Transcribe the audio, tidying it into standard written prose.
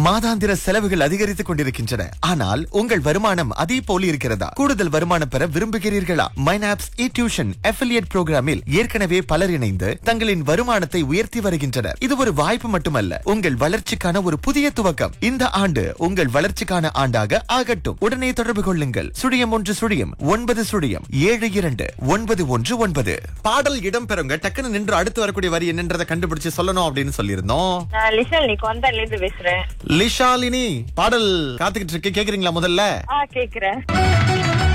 மாதாந்திர செலவுகள் அதிகரித்துக் கொண்டிருக்கின்றன. ஆனால் உங்கள் வருமானம் அதே போல இருக்கிறதா? கூடுதல் வருமானம் பெற விரும்புகிறீர்களா? மைனாப்ஸ் டியூஷன் அஃபிலியேட் புரோகிராமில் ஏற்கனவே பலர் இணைந்து தங்களின் வருமானத்தை உயர்த்தி வருகின்றனர். இது ஒரு வாய்ப்பு மட்டுமல்ல, உங்கள் வளர்ச்சிக்கான ஒரு புதிய துவக்கம். இந்த ஆண்டு உங்கள் வளர்ச்சிக்கான ஆண்டாக ஆகட்டும். உடனே தொடர்பு கொள்ளுங்கள். 0119729119. பாடல் இடம் பெறுங்க. டக்குன்னு நின்று அடுத்து வரக்கூடிய வரி என்னன்றதை கண்டுபிடிச்சு சொல்லணும் அப்படின்னு சொல்லியிருந்தோம். நான் லிஷாலினி கொந்தால இருந்து பேசுறேன். லிஷாலினி, பாடல் காத்துக்கிட்டு இருக்கு, கேக்குறீங்களா முதல்ல? கேக்குறேன்.